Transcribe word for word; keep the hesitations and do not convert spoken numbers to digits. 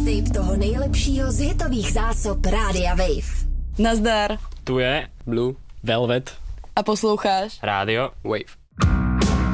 Mixtape toho nejlepšího z hitových zásob Rádia Wave. Nazdar. Tu je Blue Velvet A posloucháš Radio Wave.